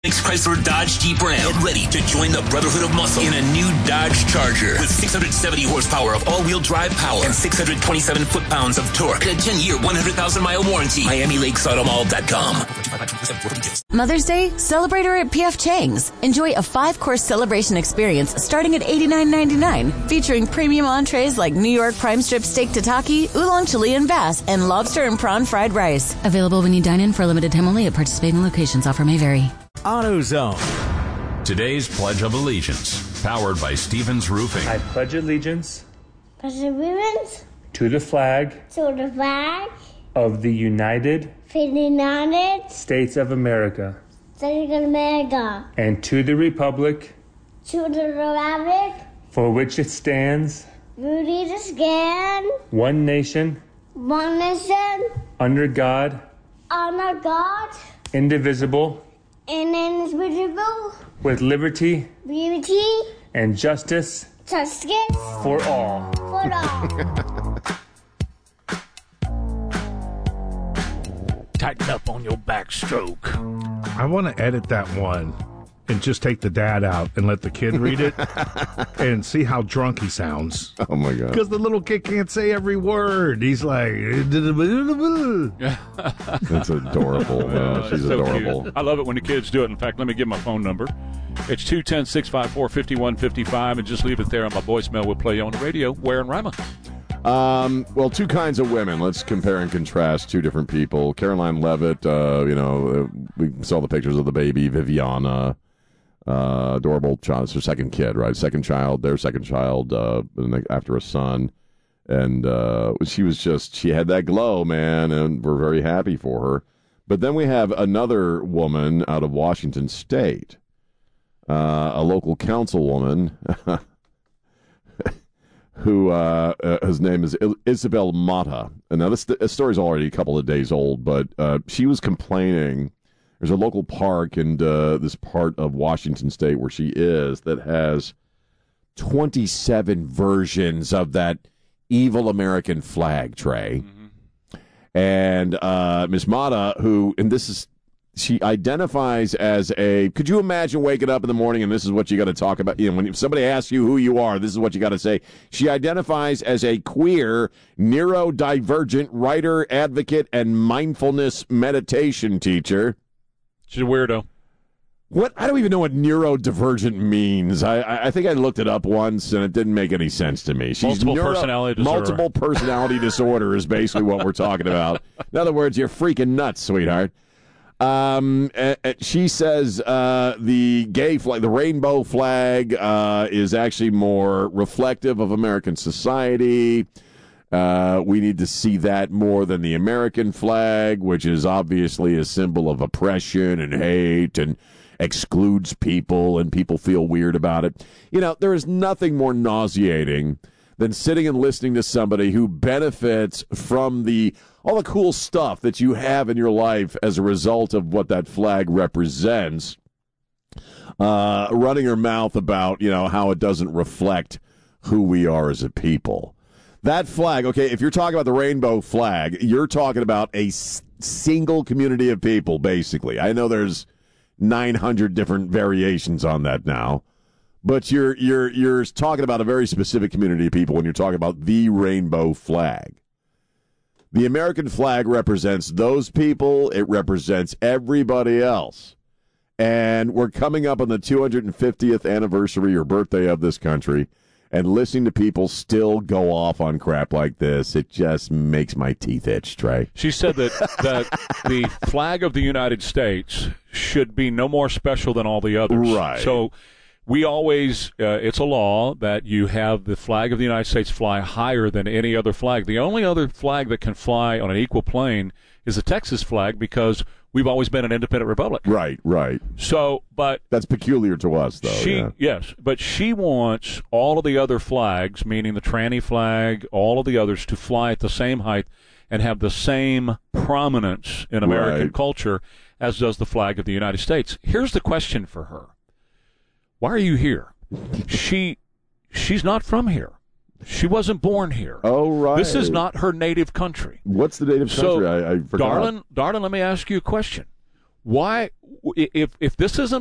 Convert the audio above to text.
Chrysler Dodge Jeep Ram. Get ready to join the Brotherhood of Muscle in a new Dodge Charger with 670 horsepower of all-wheel drive power and 627 foot-pounds of torque. A 10-year, 100,000-mile warranty. MiamiLakesAutomall.com. Mother's Day, celebrate her at P.F. Chang's. Enjoy a 5-course celebration experience starting at $89.99, featuring premium entrees like New York prime strip steak tataki, oolong Chilean bass, and lobster and prawn fried rice. Available when you dine in for a limited time only at participating locations. Offer may vary. AutoZone. Today's Pledge of Allegiance, powered by Stevens Roofing. I pledge allegiance allegiance to the flag of the United States of America and to the republic for which it stands, one nation, under God, indivisible, with liberty and justice for all. Tighten up on your backstroke. I want to edit that one and just take the dad out and let the kid read it and see how drunk he sounds. Oh, my God. Because the little kid can't say every word. He's like... That's adorable. She's so adorable. Cute. I love it when the kids do it. In fact, let me give my phone number. It's 210-654-5155, and just leave it there on my voicemail. We'll play you on the radio. Where in Rima? Well, two kinds of women. Let's compare and contrast two different people. Caroline Levitt, we saw the pictures of the baby, Viviana. Adorable child. It's her second kid, right? Their second child after a son. And she had that glow, man, and we're very happy for her. But then we have another woman out of Washington State, a local councilwoman who his name is Isabel Mata. And now this story's already a couple of days old, but she was complaining. There's a local park in this part of Washington State where she is that has 27 versions of that evil American flag, Trey. Mm-hmm. And Ms. Mata, she identifies as could you imagine waking up in the morning and this is what you got to talk about? When somebody asks you who you are, this is what you got to say. She identifies as a queer, neurodivergent writer, advocate, and mindfulness meditation teacher. She's a weirdo. What? I don't even know what neurodivergent means. I think I looked it up once, and it didn't make any sense to me. She's multiple personality disorder is basically what we're talking about. In other words, you're freaking nuts, sweetheart. She says the gay flag, the rainbow flag, is actually more reflective of American society. We need to see that more than the American flag, which is obviously a symbol of oppression and hate and excludes people, and people feel weird about it. There is nothing more nauseating than sitting and listening to somebody who benefits from all the cool stuff that you have in your life as a result of what that flag represents, running her mouth about, how it doesn't reflect who we are as a people. That flag, okay, if you're talking about the rainbow flag, you're talking about a single community of people, basically. I know there's 900 different variations on that now, but you're talking about a very specific community of people when you're talking about the rainbow flag. The American flag represents those people. It represents everybody else. And we're coming up on the 250th anniversary or birthday of this country. And listening to people still go off on crap like this, it just makes my teeth itch, Trey. She said that the flag of the United States should be no more special than all the others. Right. So we always, it's a law that you have the flag of the United States fly higher than any other flag. The only other flag that can fly on an equal plane is the Texas flag because we've always been an independent republic. Right. So, but that's peculiar to us, though. Yes, but she wants all of the other flags, meaning the tranny flag, all of the others, to fly at the same height and have the same prominence in American culture as does the flag of the United States. Here's the question for her: why are you here? She's not from here. She wasn't born here. Oh, right. This is not her native country. What's the native country? I forgot. Darling, let me ask you a question. Why, if this isn't